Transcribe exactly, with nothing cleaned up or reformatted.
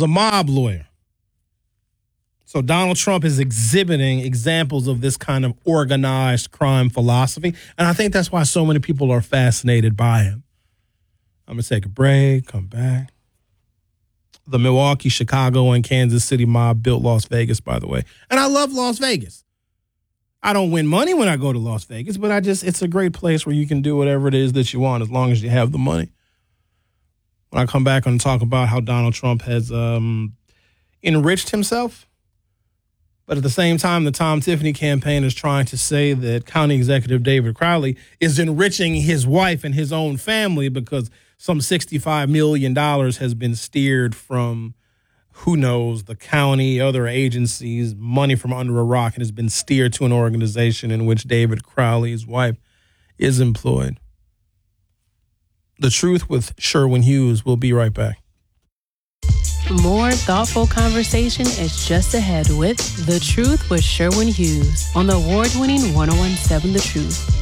a mob lawyer. So Donald Trump is exhibiting examples of this kind of organized crime philosophy. And I think that's why so many people are fascinated by him. I'm going to take a break, come back. The Milwaukee, Chicago, and Kansas City mob built Las Vegas, by the way. And I love Las Vegas. I don't win money when I go to Las Vegas, but I just, it's a great place where you can do whatever it is that you want as long as you have the money. When I come back and talk about how Donald Trump has um, enriched himself, but at the same time, the Tom Tiffany campaign is trying to say that County Executive David Crowley is enriching his wife and his own family because some sixty-five million dollars has been steered from, who knows, the county, other agencies, money from under a rock, and has been steered to an organization in which David Crowley's wife is employed. The Truth with Sherwin Hughes. We'll be right back. More thoughtful conversation is just ahead with The Truth with Sherwin Hughes on the award-winning one oh one point seven The Truth.